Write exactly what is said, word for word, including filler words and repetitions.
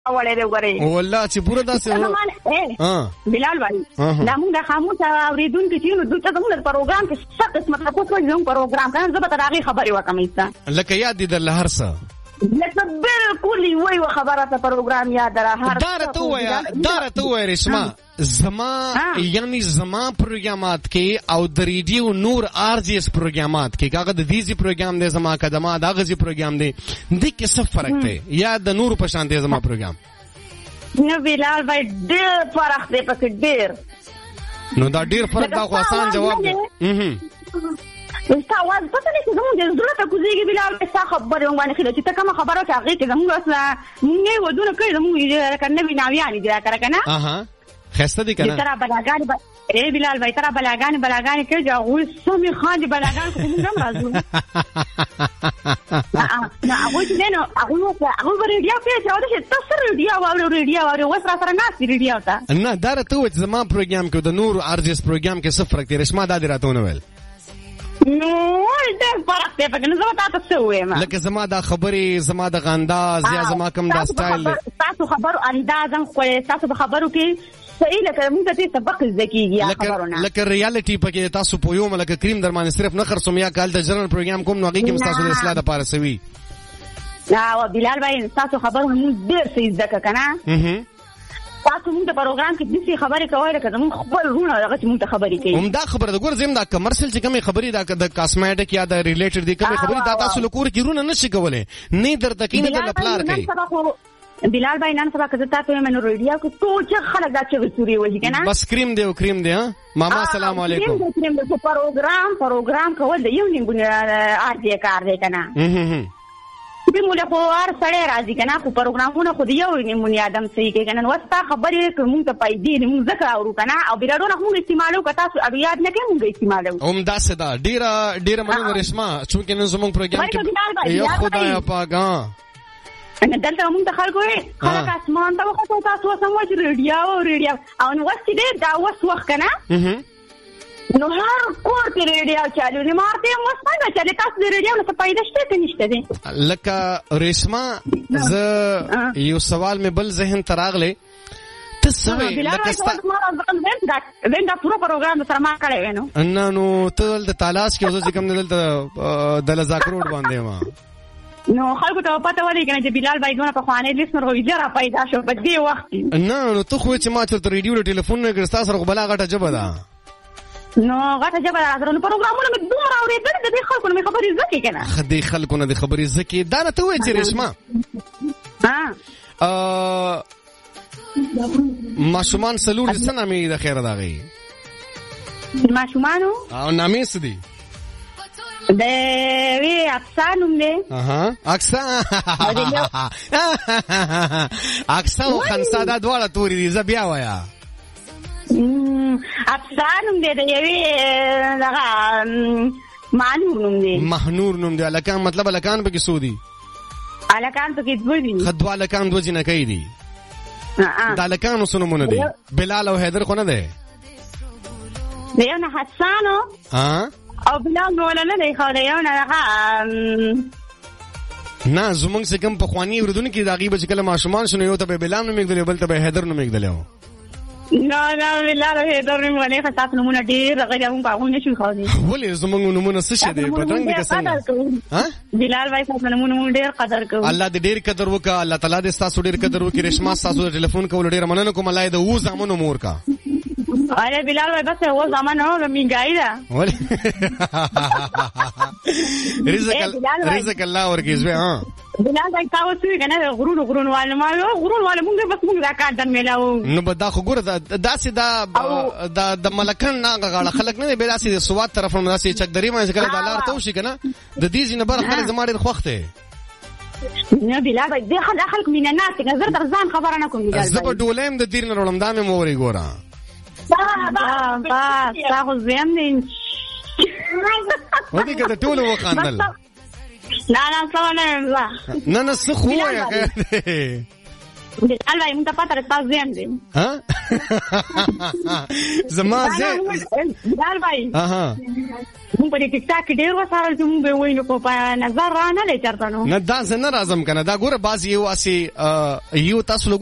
اولې دی غره والله چې پوره داسې ها بلال بھائی دا موږ د خاموش اوریدونکو چې نو دغه موږ پروګرام کې څه قسمه تاسو کوم پروګرام کنه زه به ترغه خبري وکم ایستا لکه یاد دي د هر څه لکه بالکل وای و خبره ته پروګرام یاد را هر دار ته وای دار ته وای رشما زما یعنی زما پروګرامات کې او د ریډیو نور ارجیس پروګرامات کې هغه د دیزي پروګرام دی زما کدما د غزي پروګرام دی د کې څه فرق دی یا د نور په شان دی زما پروګرام نو بلال بھائی ډېر فرق دی پکې ډېر نو دا ډېر فرق دا خو آسان جواب دی اه ستا आवाज پته نه چې زموږ د زړه ته کوزيږي بلال څه خبره وانه خله چې ته کوم خبره چې هغه کې زموږ اصلا موږ ودونه کوي زموږ کنه بناویانی دي را کنه اها خسته دي کنه ترا بلاګان ب... اے بلال بھائی ترا بلاګان بلاګان کې جو سمي خان دي بلاګان کوم نام راځو نه هغه چې نه هغه هغه ریډیو کې چې دا تاسو ریډیو او ریډیو او وسره سره ناس ریډیو تا نه دار ته و زما پروګرام کې د نور ارجس پروګرام کې څه فرق دی رشما دا دراتونه ویل نو ولته فرق دی پکې نو زما تاسو وایم لکه زما دا خبرې زما د غانداز یا زما کوم دا سټایل تاسو خبرو اندازم خو تاسو خبرو کې صحیح لکه موږ ته سبق زکیږي خبرونه لکه ریالټي پکې تاسو پویوم لکه کریم درمان صرف نه خرڅوم یا کال د جنرال پروګرام کوم نو هغه کې تاسو د اصلاح لپاره سوي لا بلال بھائی تاسو خبرو موږ ډېر صحیح ځکه کنه تاسو موږ د پروګرام کې د څه خبرې کوي لکه موږ خپل رونه هغه چې موږ ته خبرې کوي هم دا خبره د ګور زم دا کمرشل چې کومه خبرې دا د کاسمیټک یا د ریلیټډ دي کومه خبرې دا تاسو لکور کې رونه نشي کولای نه درته کینه د لپلار کوي بلال بھائی نن سبا کزه تاسو یې منو ریډیو کې ټول خلک دا چې وسوري وږي کنه بس کریم دی او کریم دی ها ماما السلام علیکم کریم دی پروګرام پروګرام کول دی یو نیمګونه ارجه کار دی کنه به مولا خو ار سړی راځي کنه خو پروګرامونه خو دی یو نیمګونه ادم صحیح کې کنه واسطه خبرې کوم ته پیدې موږ ذکر اورو کنه او بیرادونه موږ استعمالو کتا تاسو یاد نه کوي موږ استعمالو هم دا سدا ډیره ډیره مننه رشما چې نن زموږ پروګرام کې یو خدای پاک ها انا دلته موږ ته خلکو خلک اسمان ته وخت تاسو سمو چې ریډیو ریډیو او نو واسطه دې دا وس وخت کنه نو هر کور کې ریډیو چالو نه مارته مو څنګه چې تاسو د ریډیو نه پیدا شته کې نشته دي لکه ریشما ز یو سوال مې بل ذهن تراغله تسوي لکه ستا ویندا پورا پروګرام سره ما کړی وینو ان نو ته د تلاش کې اوسې کوم دلته د لزاکروډ باندې ما نو خلکو ته پته ولې کنه چې بلال بھائی دونه په خوانې لیسنر غوې جره پیدا شو په دې وخت نه نو ته خو چې ما ته ریډیو له ټلیفون نه ګرځتا سره بلا غټه جبه ده نو غټه جبه ده نو پروګرامونه مې دومره اورېدل د دې خلکو نه خبرې زکه کنه خدای خلکو نه د خبرې زکه دا نه ته وې چې رشما ها ا ماشومان سلور څه نامې د خیره دا غي ماشومانو او نامې څه دي د وی افسانوم دې اها اکسا اکسا او خنسا دا دواړه توري دي ز بیا وایا افسانوم دې د یوی دغه مانور نوم دې مهنور نوم دې الکان مطلب الکان به کې سودي الکان ته کې دوی دي خدوا الکان دوی نه کوي دي دا الکان وسنمونه دي بلال او حیدر خو نه ده دیو نه حسانو ها او بلال ولا نه دی خو دیو نه هغه نه زمونږ څخه کوم په خواني وردون کې داغي بچ کله ماشومان شنو یو ته بلال نو میګدل بل ته حیدر نو میګدل نه نه بلال او حیدر نو باندې خاصه نمونه ډیر غیر هم پاغونه شو خو دي ولې زمونږ نمونه څه شه دي په رنگ کې څنګه ها بلال بھائی خاصه نمونه ډیر قدر کوي الله دې ډیر قدر وکا الله تعالی دې تاسو ډیر قدر وکړي رشما تاسو ټلیفون کول ډیر مننه کوم الله دې و زمونو مور کا اره بلال بھائی بس وہ زمانہ ہو مہنگائی دا رزق رزق الله ورکیز به ها بلال بھائی تاسو څنګه کنه غرون غرون والے ما غرون والے مونږ بس مونږ دا کار دن ملاو نو بدا خو ګور دا سي دا د د ملکن نه غاړه خلک نه بلا سي سواد طرف نه سي چکدري ما ځکه د لار توشي کنه د دې زینه بر خپل زماړي خوخته نه بلال بھائی د خلک مینه ناس نظر در ځان خبره نه کوم بلال زب ډولم د دیر نه رولم دا مې موري ګورا با با تاسو زم دې ودی کده ټول وخاندل نه نه څه نه نه نه څه خو یا بلال بھائی موږ ته پاتره تاسو زم دې ها زما زه دال بھائی اها مونږ په ټیک ټاک کې ډېر وساره چې مونږ به وینو په نظر را نه لې چرته نو نه دا زه نه راځم کنه دا ګوره باز یو اسی یو تاسو